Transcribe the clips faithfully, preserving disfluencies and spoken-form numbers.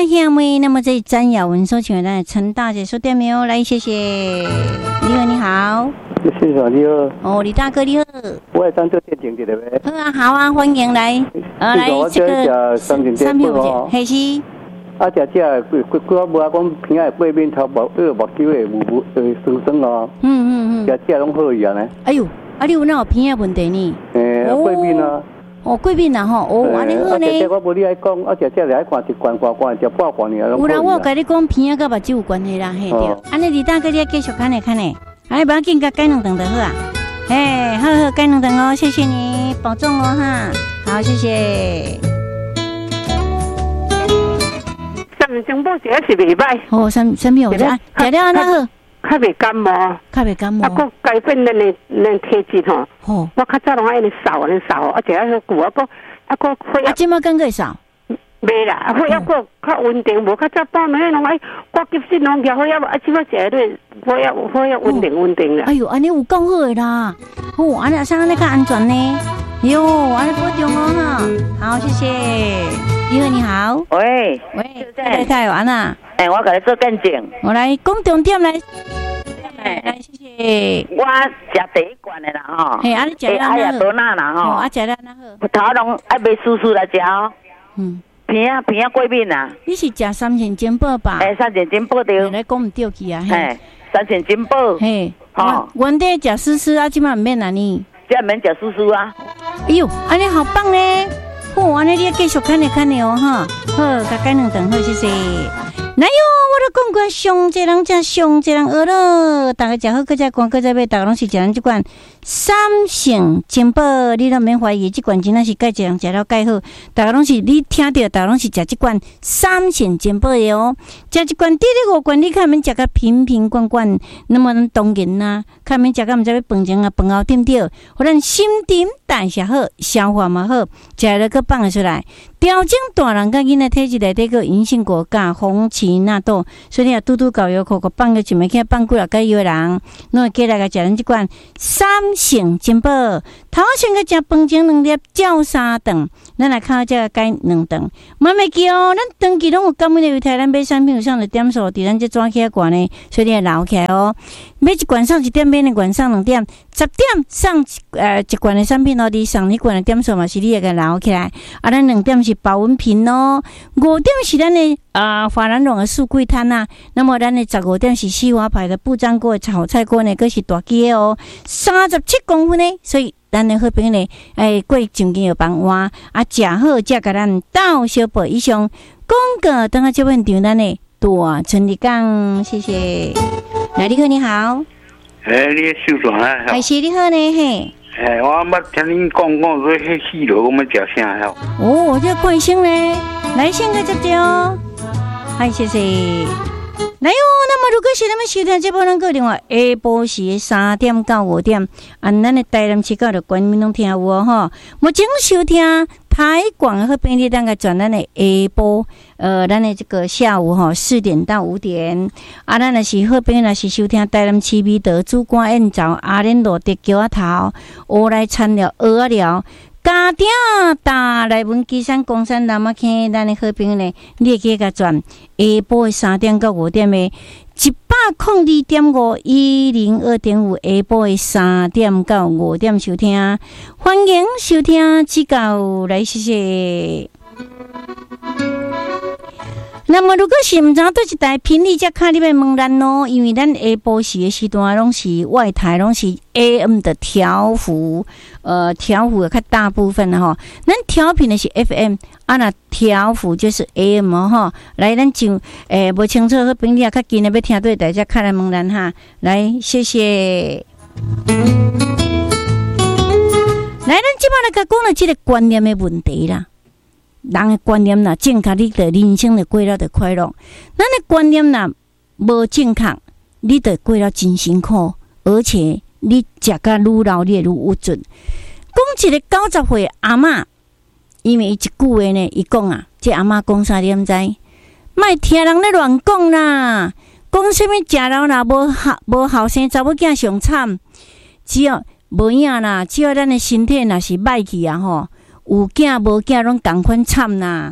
兄妹，那么这詹雅文所请的陈大姐说对没有？来，谢谢。你好，你好。 谢谢你好。 哦，李大哥你好。 我当做电竞的呗。 好啊，好啊，欢迎来。啊，来这个三三票姐，黑西。 啊，只只几几几无啊讲平爱背面头目二目睭的无无呃生生哦。嗯嗯嗯。只只拢好伊啊呢。哎呦，啊你有哪有平爱问题呢？ 诶，背面啊。 哦，贵宾呐吼，哦，安尼好呢。 啊，这我无你爱讲，啊，这这来看一罐罐罐，食半罐尔。 有啦，我甲你讲，鼻仔甲目睭有关系啦，嘿对。安尼，你大哥你继续看咧看咧，安尼不要紧，甲改两顿就好啊。嘿，好好改两顿哦，谢谢你，保重哦哈。好，谢谢。 三星报纸是袂歹。 哦，三三秒啊，食了安那好。 较袂感冒， 较袂感冒。 啊，佮改变咱的咱体质吼。 哦。 我较早拢爱尼扫，安尼扫，啊，食啊久啊，佮啊佮血压。 啊，即马敢个扫？ 袂啦，啊，血压佮较稳定，无较早半暝拢爱挂急诊拢调血压，啊，即马食对血压血压稳定稳定啦。 哎呦，安尼有够好的啦，哦，安尼啥安尼较安全呢？哟，安尼保重哦哈。好，谢谢。你好，你好。 喂喂，太太安娜。 哎，我给你做见证。 我来讲重点来。来来，谢谢。 我食第一罐的啦吼。 嘿，啊你食了哪好？ 哎呀，多那啦吼。 啊，食了哪好？ 头拢爱买叔叔来食哦。嗯。片啊片啊过敏啊。 你是食三全金宝吧？ 哎，三全金宝对。 来讲唔对去啊。 嘿，三全金宝。 嘿。哦。原地食丝丝啊，即马唔免啊你。 即免食叔叔啊。 哎呦，安尼好棒呢！哦，安尼你继续看咧看咧哦哈。好，甲改两顿好，谢谢。来哟，我都讲过，上济人食，上济人饿咯。大家食好，搁再讲，搁再买，大家拢是食咱即款三成金宝，你都免怀疑，即款真正是介济人食了介好。大家拢是你听到，大家拢是食即款三成金宝的哦。食即款第二五罐，你看免食个瓶瓶罐罐，那么当然啦，看免食个毋知要饭前啊，饭后对不对？互咱心情代谢好，消化嘛好，食了搁放得出来。调整大人甲囡仔体质内底个银杏果苷、红荠纳豆，所以你啊拄拄搞药裤，个放个一枚起放几落个药人，侬会过来个食咱即款三成金宝。头先个食饭前两粒，照三顿，咱来靠这个改两顿。莫袂记哦，咱长期拢有感冒的犹太咱买产品有上的点数，伫咱这抓起来罐呢，所以你要留起来哦。买一罐送一点，买两罐送两点，十点送呃一罐的产品哦，你送你罐的点数嘛是你会个留起来。啊，咱两点是保温瓶哦，五点是咱的啊华南龙的素桂摊呐，那么咱的十五点是西华牌的不粘锅的炒菜锅呢，佫是大支的哦，三十七公分呢，所以咱的好朋友呢，哎，过正经要帮我啊，食好才甲咱到小宝以上广告，等下这份场咱的大春丽港，谢谢。来，你好，你好。 哎，你收爽啊？ 还是你好呢？嘿。 哎，我捌听恁讲讲说迄戏罗，我们食啥好？ 哦，这怪声呢，来先个接着哦。嗨，谢谢。来哟，那么如果是咱们收听这波咱个另外下晡时三点到五点，按咱的台南市教的观众拢听有哦哈。目前收听台广和便利当个转咱的下晡，呃，咱的这个下午哈四点到五点，啊，咱若是好朋友若是收听台南市美德主管宴造阿莲路的桥仔头，乌来餐了蚵仔了。家庭大来文基山公山南马坑，咱的好朋友呢，你会记甲转下晡三点到五点的一百空二点五一零二点五下晡的三点到五点收听，欢迎收听指教来谢谢。那么如果是毋知倒一台频率才卡，你要问咱咯，因为咱下晡时的时段拢是外台，拢是 A M 的调幅，呃，调幅较大部分的吼。咱调频的是 F M， 啊那调幅就是 A M 吼。来，咱就诶无清楚好朋友较近的要听对，大家卡来问咱哈。来，谢谢。来，咱即摆来甲讲了即个观念的问题啦。人的观念啦正确，你的人生的过了的快乐；咱的观念啦无正确，你的过了真辛苦，而且你食甲愈老，你愈有准。讲一个九十岁阿嬷，因为伊一句话呢，伊讲啊，这阿嬷讲啥你毋知？莫听人咧乱讲啦，讲什么食老啦，无好无后生查某囝上惨，只要无影啦，只要咱的身体若是歹去啊吼。有囝无囝拢同款惨啦，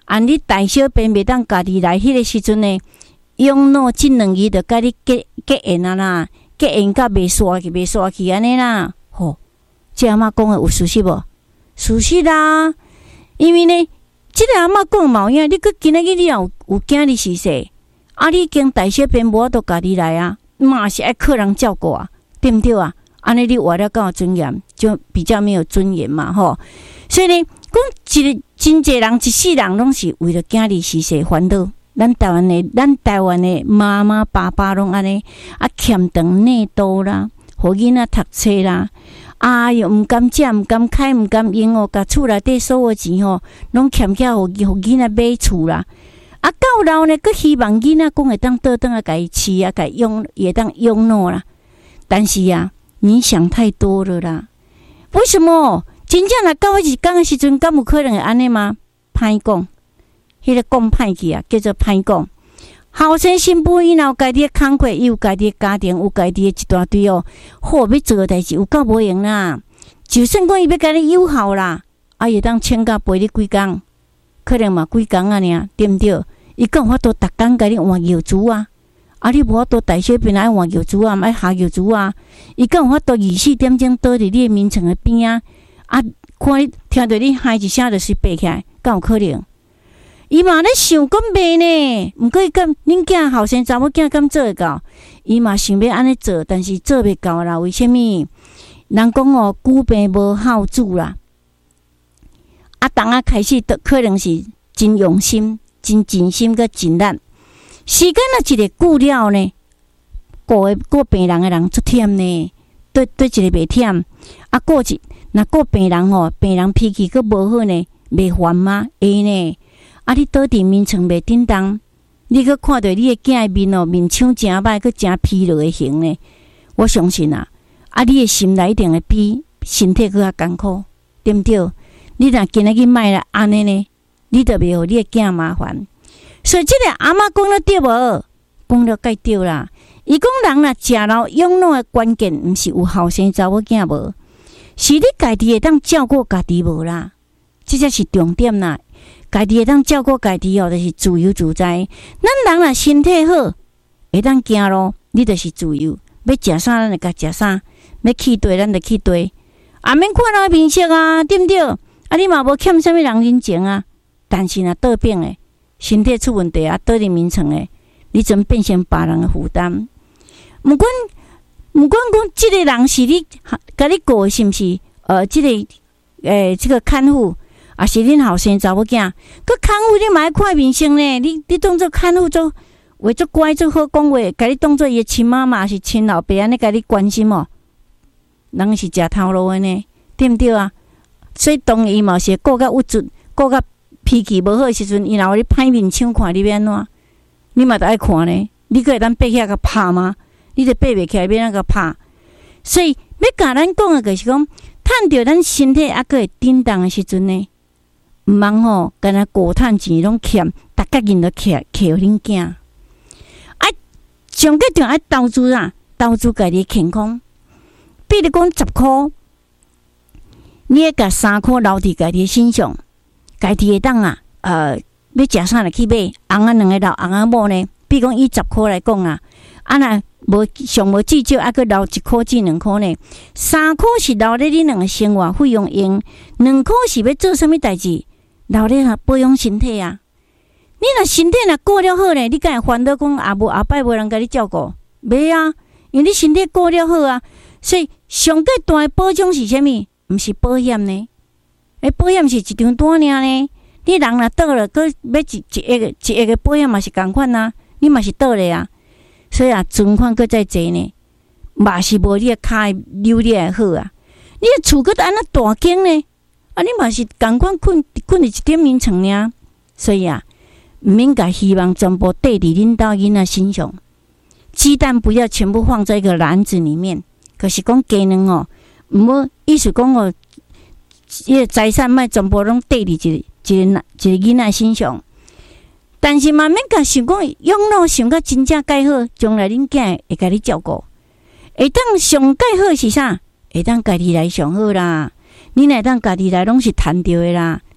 啊，你大小便袂当家己来，迄个时阵呢，用脑即两字就甲你结结缘啊啦，结缘甲袂刷去，袂刷去安尼啦。吼，这阿嬷讲的有事实无？事实啦，因为呢，即个阿嬷讲毛影，你佮今仔日你也有有囝你是说，啊，你经大小便无法度家己来啊，嘛是爱靠人照顾啊，对毋对啊？安尼你活了够有尊严，就比较没有尊严嘛，吼。所以呢，讲一个真侪人一世人拢是为了囝儿是说烦恼。咱台湾的，咱台湾的妈妈爸爸拢安尼啊，欠长内多啦，互囡仔读册啦，啊又毋敢食，毋敢开，毋敢用哦，甲厝内底所有钱吼，拢欠起互互囡仔买厝啦。啊，到老呢，佫希望囡仔讲会当倒转啊，家己饲啊，家己养也当养老啦。但是啊，你想太多了啦。为什么？真正若到迄日讲的时阵，敢有可能会安尼吗？歹讲，迄个讲歹去啊，叫做歹讲。后生新妇伊若有家己的工课，伊有家己的家庭，有家己的一大堆哦，好要做的代志有够无用啦。就算讲伊要甲你友好啦，啊，会当请假陪你几工，可能嘛几工啊尔，对毋对？伊讲法度逐工甲你换药珠啊，啊，你无法度大小便爱换药珠啊，爱下药珠啊。伊讲法度二十四点钟倒伫你的眠床的边啊，啊，看你听到你喊一声就是爬起来，敢有可能？伊嘛咧想讲袂呢，毋过伊敢恁囝后生查某囝敢做会到？伊嘛想要安尼做，但是做袂到啦。为虾米？人讲哦，久病无孝子啦。啊，当啊开始都可能是真用心、真尽心佮真力。时间啊，一个久了呢，顾诶顾病人诶人足忝呢，对对一个袂忝。啊，顾一若顾病人吼，病人脾气佮无好呢，袂烦吗？会呢。啊！你倒伫眠床袂振动，你佮看到你的囝的面哦，面相真歹，佮真疲劳的型呢。我相信啊，啊，你的心内一定会比身体佮较艰苦，对毋对？你若今仔日卖来安尼呢，你就袂互你的囝麻烦。所以即个阿嬷讲了对无？讲了该对啦。伊讲人若食老养老的关键，毋是有后生查某囝无，是你家己会当照顾家己无啦。这才是重点啦。家己会当照顾家己哦，就是自由自在。咱人若身体好，会当行路，你就是自由。要食啥，咱就甲食啥；要去对，咱就去对。也免看人面色啊，对毋对？啊，你嘛无欠啥物人人情啊。但是若倒病诶，身体出问题啊，倒伫眠床诶，你怎变成别人诶负担？毋管毋管讲，即个人是你甲你顾诶，是毋是？呃，即、这个诶，即、这个看护。啊，是恁后生查某囝，佮看护你嘛爱看面色呢？你你当做看护做话做乖做好讲话，甲你当做伊亲妈妈是亲老爸安尼甲你关心哦。人是食头路的呢，对毋对啊？所以当伊嘛是顾较郁卒，顾较脾气无好的时阵，伊若有你歹面相看，你要安怎？你嘛得爱看呢？你可会当爬起来甲拍吗？你得爬袂起来，要安怎甲拍？所以要甲咱讲的就是讲，趁着咱身体还佫会振动的时阵呢。毋茫吼，干那过趁钱拢欠，逐个人都欠欠互恁囝。啊，上个重爱投资啊，投资家己健康。比如讲十箍，你会甲三箍留伫家己身上，家己会当啊，呃，要食啥来去买，翁仔两个留翁仔某呢？比如讲以十箍来讲啊，啊若无上无至少，还佫留一箍至两箍呢。三箍是留咧你两个生活费用用，两箍是要做啥物代志？留咧保养身体啊！你若身体若顾了好呢，你敢会烦恼讲啊无后摆无人甲你照顾？袂啊，因为你身体顾了好啊，所以上个大的保障是啥物？毋是保险呢？诶，保险是一张单尔呢。你人若倒了，佮要一一亿个一亿个保险嘛是共款啊，你嘛是倒咧啊。所以啊，存款佮再济呢，嘛是无你个骹扭力会好啊。你个厝佮安那大间呢？啊，你嘛是共款困困伫一点眠床尔，所以啊，毋免甲希望全部缀伫恁兜囡仔身上。鸡蛋不要全部放在一个篮子里面，可是讲鸡卵哦，毋好意思讲哦，伊个财产莫全部拢缀伫一个一个一个囡仔身上。但是嘛，免甲想讲养老想甲真正介好，将来恁囝会甲你照顾。会当上介好是啥？会当家己来上好啦。你若当家己来拢是赚着的啦，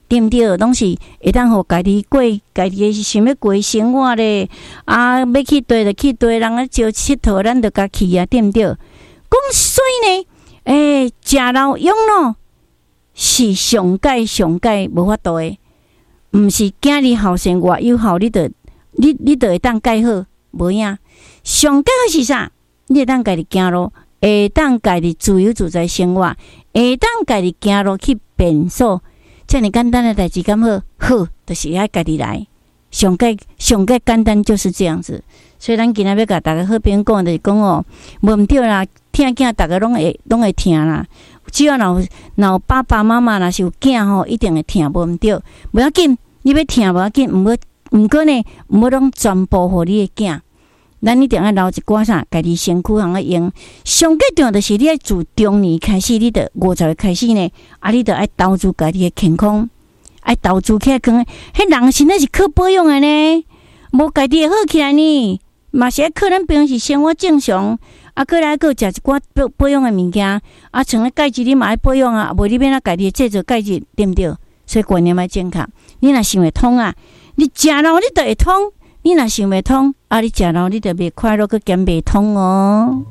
对不对？拢是会当互家己过家己想要过生活咧。啊，要去佗就去佗，人啊招佚佗，咱就甲去啊，对不对？讲所以呢，诶、欸，食老用咯，是上界上界无法度诶，毋是囝日后生活有效，你着你你着会当改好，无影。上界好是啥？你会当家己行路，会当家己自由自在生活，会当家己行路去便所，遮尔简单的代志敢好？好，就是爱家己来。上界上界简单就是这样子。所以咱今仔要甲大家好朋友讲，就是讲哦，无毋对啦，听囝大家拢会拢会听啦。只要若若爸爸妈妈若是有囝吼，一定会听，无毋对，无要紧，你要听无要紧，毋好毋过呢，毋好拢全部互你的囝。咱一定要留一寡啥，家己身躯通个用。上计重要就是你爱自中年开始，你着五十岁开始呢，啊，你着爱投资家己的健康，爱投资起来讲，迄人身体是靠保养的呢，无家己会好起来呢，嘛是可能平时生活正常。啊，过来个食一寡保保养的物件，啊，像咧钙质你嘛爱保养啊，无你免啊家己制作钙质，对毋对？所以观念要正确。你若想会通啊，你食了你就会通；你若想袂通，啊，你食了你就袂快乐，佮减袂通哦。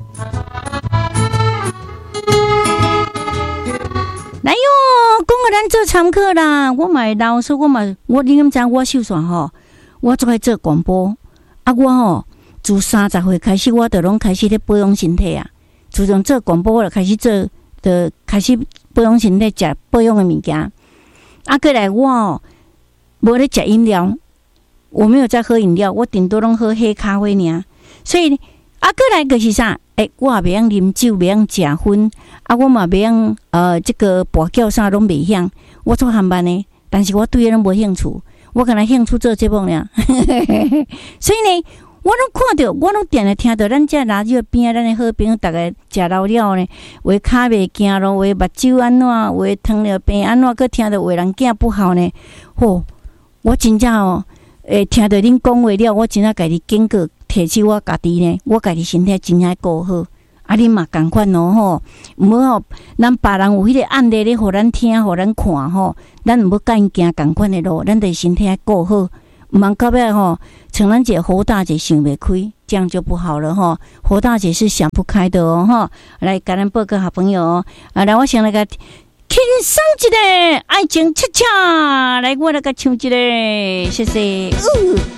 来哟，讲个咱做参考啦。我嘛会老说，我嘛我你敢知我手算吼，我做爱做广播啊，我吼。自三十岁开始，我就拢开始咧保养身体啊。自从做广播，我就开始做，就开始保养身体，食保养的物件。啊，过来我哦，无咧食饮料，我没有在喝饮料，我顶多拢喝黑咖啡尔。所以啊，过来就是啥？诶、欸，我也袂晓啉酒，袂晓食薰，啊，我嘛袂晓呃，这个跋筊啥拢袂晓。我做航班呢，但是我对迄拢无兴趣，我可能兴趣做节目尔。所以呢。我拢看到，我拢定来听到，咱遮radio边仔，咱的好朋友，逐个食老了呢，话骹袂行咯，话目睭安怎，话糖尿病安怎，佮听到话人囝不好呢。吼，我真正哦，诶，听到恁讲话了，我真正家己警告提起我家己呢，我家己身体真爱顾好。啊，恁嘛共款咯吼，毋好吼，咱别人有迄个案例咧，互咱听，互咱看吼，咱毋好甲因行共款的路，咱得身体爱顾好。毋通到尾吼，像咱一个侯大姐想袂开，这样就不好了吼。侯大姐是想不开的哦吼。来，甲咱报告好朋友哦，啊，来，我先来个轻松一个爱情恰恰，来，我来个唱一个，谢谢。呃